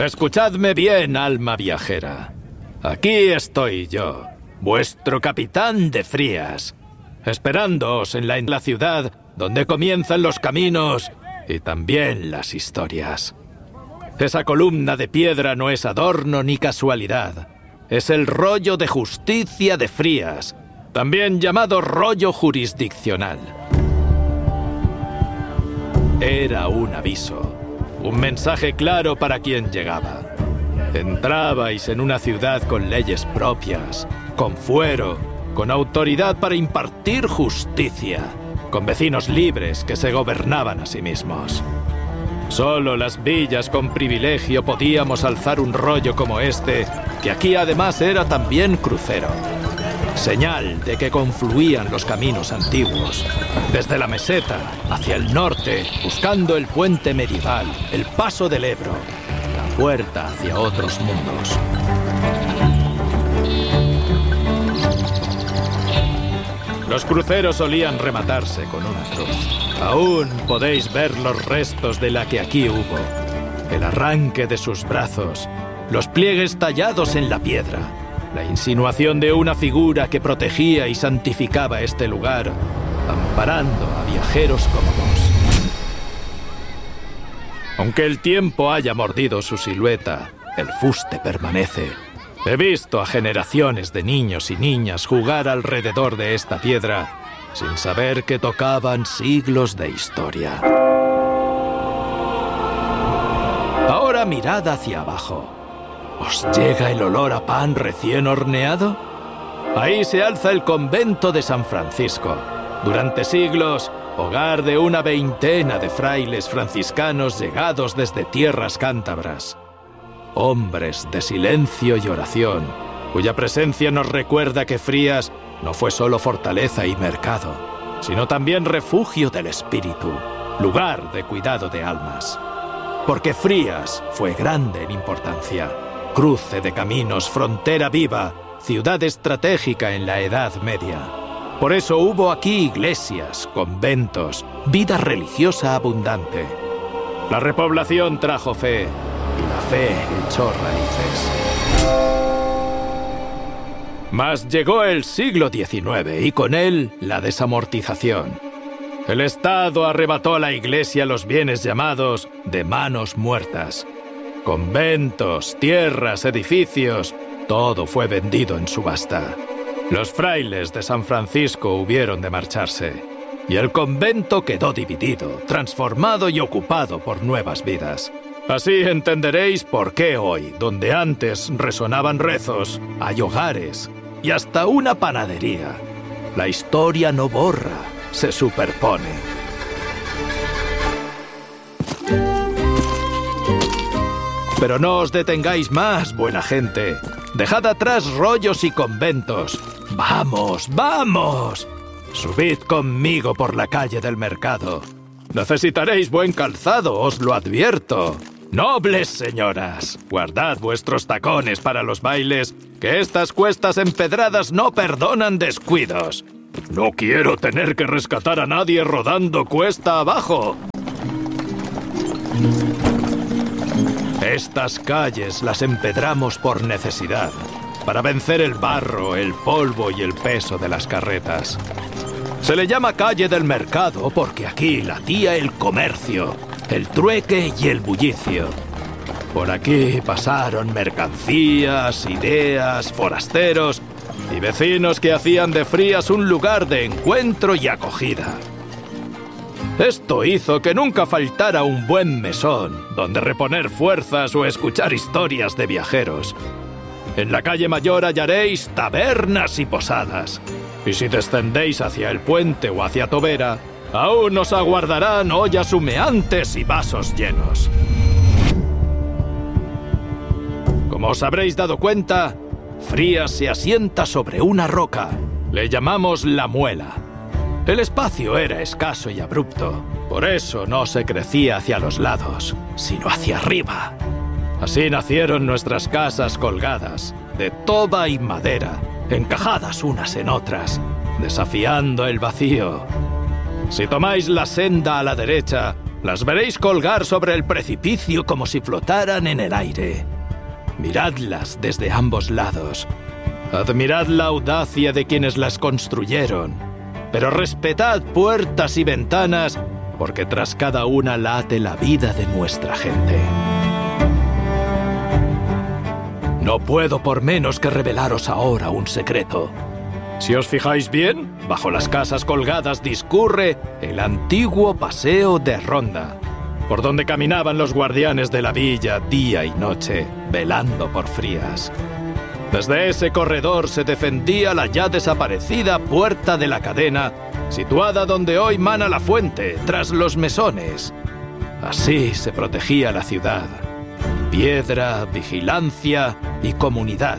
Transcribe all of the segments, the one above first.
Escuchadme bien, alma viajera. Aquí estoy yo, vuestro capitán de Frías, esperándoos en la ciudad donde comienzan los caminos y también las historias. Esa columna de piedra no es adorno ni casualidad. Es el rollo de justicia de Frías, también llamado rollo jurisdiccional. Era un aviso, un mensaje claro para quien llegaba. Entrabais en una ciudad con leyes propias, con fuero, con autoridad para impartir justicia, con vecinos libres que se gobernaban a sí mismos. Solo las villas con privilegio podíamos alzar un rollo como este, que aquí además era también crucero. Señal de que confluían los caminos antiguos, desde la meseta hacia el norte, buscando el puente medieval, el paso del Ebro, la puerta hacia otros mundos. Los cruceros solían rematarse con una cruz. Aún podéis ver los restos de la que aquí hubo, el arranque de sus brazos, los pliegues tallados en la piedra, la insinuación de una figura que protegía y santificaba este lugar, amparando a viajeros como vos. Aunque el tiempo haya mordido su silueta, el fuste permanece. He visto a generaciones de niños y niñas jugar alrededor de esta piedra sin saber que tocaban siglos de historia. Ahora mirad hacia abajo. ¿Os llega el olor a pan recién horneado? Ahí se alza el convento de San Francisco. Durante siglos, hogar de una veintena de frailes franciscanos llegados desde tierras cántabras. Hombres de silencio y oración, cuya presencia nos recuerda que Frías no fue solo fortaleza y mercado, sino también refugio del espíritu, lugar de cuidado de almas. Porque Frías fue grande en importancia, cruce de caminos, frontera viva, ciudad estratégica en la Edad Media. Por eso hubo aquí iglesias, conventos, vida religiosa abundante. La repoblación trajo fe, y la fe echó raíces. Mas llegó el siglo XIX y con él la desamortización. El Estado arrebató a la Iglesia los bienes llamados de manos muertas. Conventos, tierras, edificios, todo fue vendido en subasta. Los frailes de San Francisco hubieron de marcharse, y el convento quedó dividido, transformado y ocupado por nuevas vidas. Así entenderéis por qué hoy, donde antes resonaban rezos, hay hogares y hasta una panadería. La historia no borra, se superpone. Pero no os detengáis más, buena gente. Dejad atrás rollos y conventos. ¡Vamos, vamos! Subid conmigo por la calle del mercado. Necesitaréis buen calzado, os lo advierto. Nobles señoras, guardad vuestros tacones para los bailes, que estas cuestas empedradas no perdonan descuidos. No quiero tener que rescatar a nadie rodando cuesta abajo. Estas calles las empedramos por necesidad, para vencer el barro, el polvo y el peso de las carretas. Se le llama calle del mercado porque aquí latía el comercio, el trueque y el bullicio. Por aquí pasaron mercancías, ideas, forasteros y vecinos que hacían de Frías un lugar de encuentro y acogida. Esto hizo que nunca faltara un buen mesón donde reponer fuerzas o escuchar historias de viajeros. En la calle Mayor hallaréis tabernas y posadas. Y si descendéis hacia el puente o hacia Tobera, aún os aguardarán ollas humeantes y vasos llenos. Como os habréis dado cuenta, Frías se asienta sobre una roca. Le llamamos La Muela. El espacio era escaso y abrupto. Por eso no se crecía hacia los lados, sino hacia arriba. Así nacieron nuestras casas colgadas, de toba y madera, encajadas unas en otras, desafiando el vacío. Si tomáis la senda a la derecha, Las veréis colgar sobre el precipicio como si flotaran en el aire. Miradlas desde ambos lados. Admirad la audacia de quienes las construyeron, pero respetad puertas y ventanas, porque tras cada una late la vida de nuestra gente. No puedo por menos que revelaros ahora un secreto. Si os fijáis bien, bajo las casas colgadas discurre el antiguo paseo de Ronda, por donde caminaban los guardianes de la villa día y noche, velando por Frías. Desde ese corredor se defendía la ya desaparecida Puerta de la Cadena, situada donde hoy mana la fuente, tras los mesones. Así se protegía la ciudad. Piedra, vigilancia y comunidad.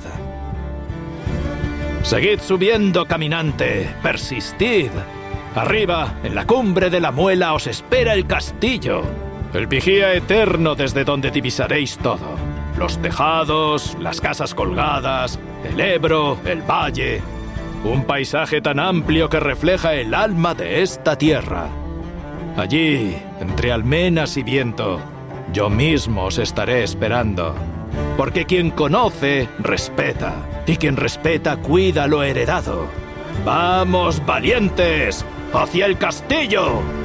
Seguid subiendo, caminante, persistid. Arriba, en la cumbre de la muela, os espera el castillo, el vigía eterno desde donde divisaréis todo. Los tejados, las casas colgadas, el Ebro, el valle. Un paisaje tan amplio que refleja el alma de esta tierra. Allí, entre almenas y viento, yo mismo os estaré esperando. Porque quien conoce, respeta. Y quien respeta, cuida lo heredado. ¡Vamos, valientes! ¡Hacia el castillo!